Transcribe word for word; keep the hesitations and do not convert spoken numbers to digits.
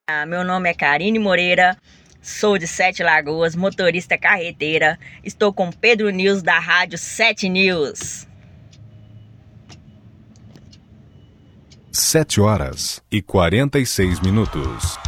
Ah, meu nome é Karine Moreira, sou de Sete Lagoas, motorista carreteira. Estou com Pedro News da Rádio Sete News. Sete horas e quarenta e seis minutos.